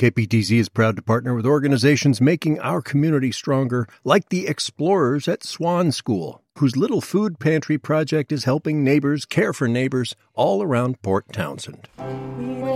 KPTZ is proud to partner with organizations making our community stronger, like the Explorers at Swan School, whose Little Food Pantry project is helping neighbors care for neighbors all around Port Townsend.